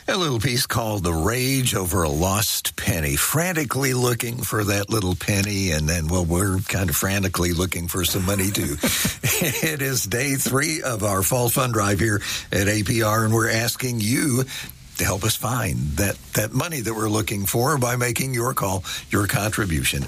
A little piece called The Rage Over a Lost Penny. Frantically looking for that little penny, and then, well, we're kind of frantically looking for some money, too. It is day 3 of our fall fund drive here at APR, and we're asking you to help us find that money that we're looking for by making your call, your contribution.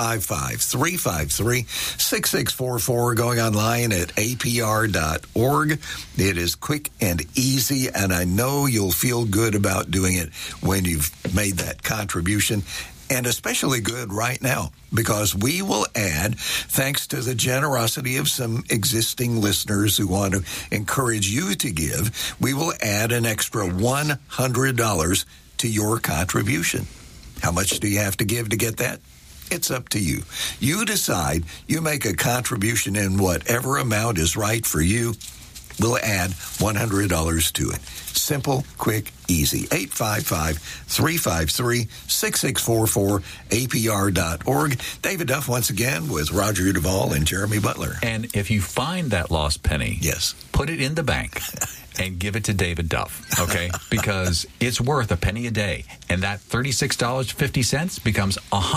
855-353-6644, going online at apr.org. It is quick and easy, and I know you'll feel good about doing it when you've made that contribution. And especially good right now, because we will add, thanks to the generosity of some existing listeners who want to encourage you to give, we will add an extra $100 to your contribution. How much do you have to give to get that? It's up to you. You decide. You make a contribution in whatever amount is right for you. We'll add $100 to it. Simple, quick, easy. 855-353-6644, apr.org. David Duff once again with Roger Duvall and Jeremy Butler. And if you find that lost penny, yes, put it in the bank and give it to David Duff, okay? Because it's worth a penny a day. And that $36.50 becomes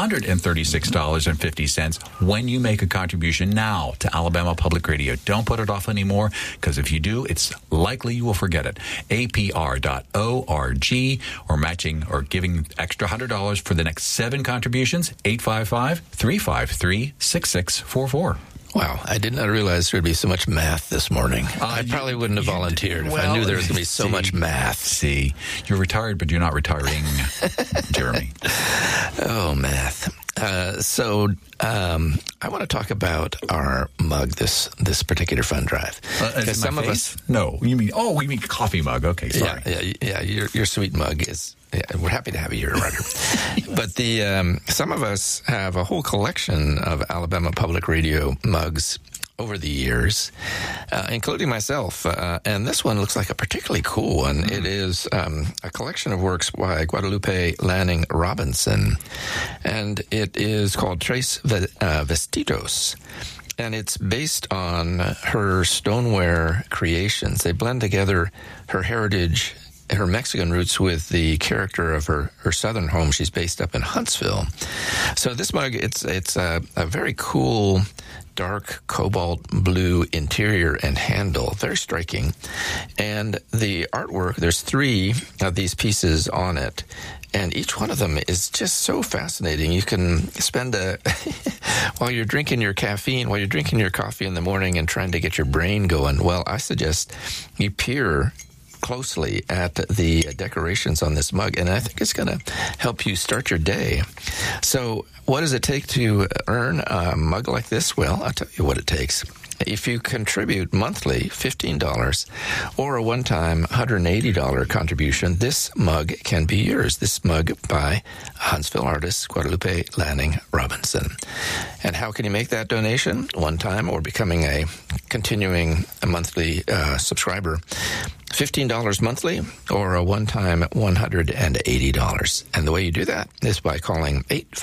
$136.50 when you make a contribution now to Alabama Public Radio. Don't put it off anymore, because if you do, it's likely you will forget it. APR.org, or matching or giving extra $100 for the next 7 contributions, 855-353-6644. Wow, I did not realize there would be so much math this morning. I probably wouldn't have volunteered if I knew there was going to be so much math. See, you're retired, but you're not retiring, Jeremy. Oh, math. So I want to talk about our mug this particular fund drive. Because some of us, no, you mean coffee mug? Okay, sorry. Yeah. Your sweet mug is. Yeah, we're happy to have you here, Roger. But some of us have a whole collection of Alabama Public Radio mugs over the years, including myself. And this one looks like a particularly cool one. Mm-hmm. It is a collection of works by Guadalupe Lanning Robinson, and it is called Tres Vestidos. And it's based on her stoneware creations. They blend together her heritage, her Mexican roots, with the character of her southern home. She's based up in Huntsville. So this mug, it's a very cool, dark cobalt blue interior and handle, very striking. And the artwork, there's 3 of these pieces on it, and each one of them is just so fascinating. You can spend while you're drinking your caffeine, while you're drinking your coffee in the morning and trying to get your brain going, well, I suggest you peer closely at the decorations on this mug, and I think it's going to help you start your day. So what does it take to earn a mug like this? Well, I'll tell you what it takes. If you contribute monthly $15 or a one-time $180 contribution, this mug can be yours. This mug by Huntsville artist Guadalupe Lanning Robinson. And how can you make that donation? One time, or becoming a continuing monthly subscriber. $15 monthly or a one-time $180. And the way you do that is by calling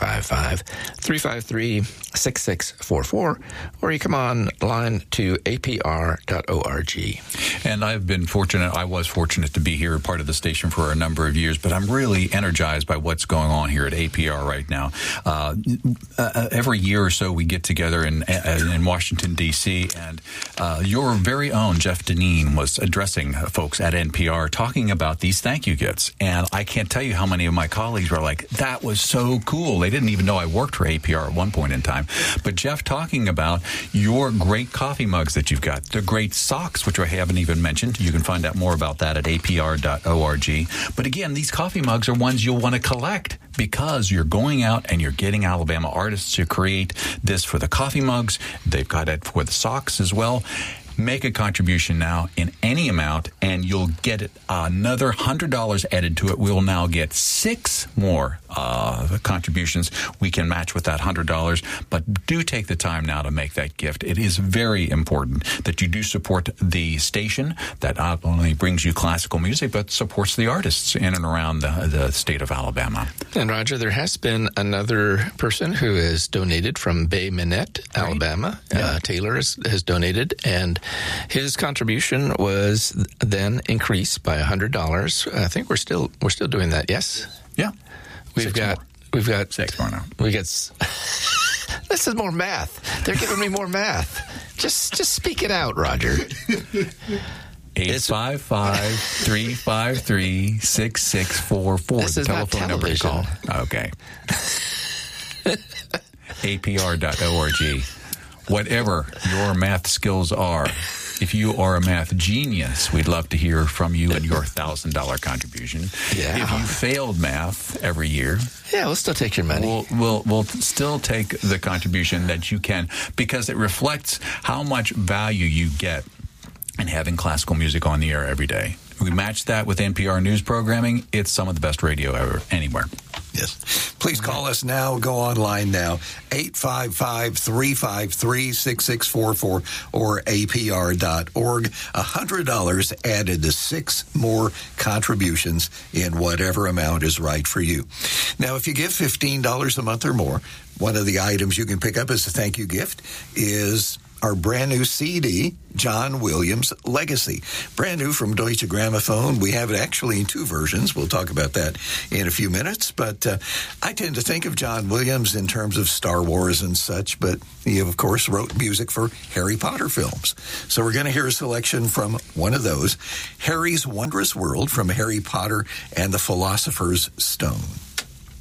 855-353-6644, or you come online to apr.org. And I was fortunate to be here, part of the station for a number of years, but I'm really energized by what's going on here at APR right now. Every year or so we get together in Washington, D.C., and your very own Jeff Deneen was addressing folks at NPR talking about these thank you gifts. And I can't tell you how many of my colleagues were like, that was so cool. They didn't even know I worked for APR at one point in time. But Jeff talking about your great coffee mugs that you've got, the great socks, which I haven't even mentioned. You can find out more about that at apr.org. But again, these coffee mugs are ones you'll want to collect, because you're going out and you're getting Alabama artists to create this for the coffee mugs. They've got it for the socks as well. Make a contribution now in any amount, and you'll get it another $100 added to it. We'll now get 6 more contributions we can match with that $100. But do take the time now to make that gift. It is very important that you do support the station that not only brings you classical music, but supports the artists in and around the state of Alabama. And Roger, there has been another person who has donated from Bay Minette, Alabama. Yeah. Taylor has donated, and His contribution was then increased by $100. I think we're still doing that. Yes. Yeah. We've got 6 more now. This is more math. They're giving me more math. Just speak it out, Roger. 855-353-6644. This is not telephone number to call. Okay. APR.org. Whatever your math skills are, if you are a math genius, we'd love to hear from you and your $1,000 contribution. Yeah. If you failed math every year, yeah, we'll still take your money. We'll still take the contribution that you can, because it reflects how much value you get in having classical music on the air every day. We match that with NPR news programming. It's some of the best radio ever, anywhere. Yes. Please call us now. Go online now. 855-353-6644 or APR.org. $100 added to 6 more contributions in whatever amount is right for you. Now, if you give $15 a month or more, one of the items you can pick up as a thank you gift is our brand new CD, John Williams Legacy. Brand new from Deutsche Grammophon. We have it actually in 2 versions. We'll talk about that in a few minutes. But I tend to think of John Williams in terms of Star Wars and such, but he, of course, wrote music for Harry Potter films. So we're going to hear a selection from one of those, Harry's Wondrous World from Harry Potter and the Philosopher's Stone.